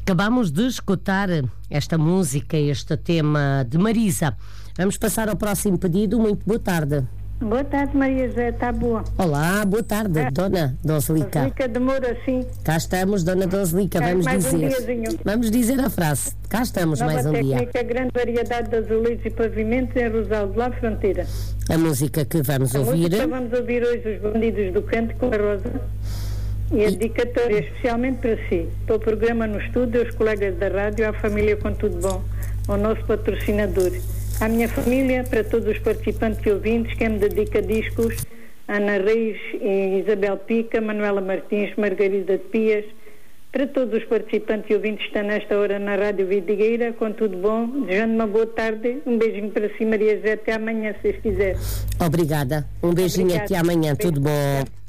Acabamos de escutar esta música, este tema de Marisa. Vamos passar ao próximo pedido. Muito boa tarde. Boa tarde, Maria José, está boa? Olá, boa tarde, Dona Doslica. Doslica demora assim. Cá estamos, Dona Doslica, vamos dizer. Vamos dizer a frase. Cá estamos Nova mais um técnica, dia. grande variedade de azulejos e pavimentos em Rosal de La Fronteira. A música que vamos ouvir. Vamos ouvir hoje Os Bandidos do Canto com a Rosa. E a dedicatória especialmente para si, para o programa no estúdio, aos colegas da rádio, à família com tudo bom, ao nosso patrocinador, à minha família, para todos os participantes e ouvintes, quem me dedica discos, Ana Reis, Isabel Pica, Manuela Martins, Margarida de Pias, para todos os participantes e ouvintes que estão nesta hora na Rádio Vidigueira, com tudo bom, desejando uma boa tarde, um beijinho para si, Maria José, até amanhã, se quiser. Obrigada, um beijinho. Obrigada. Até amanhã, tudo bom.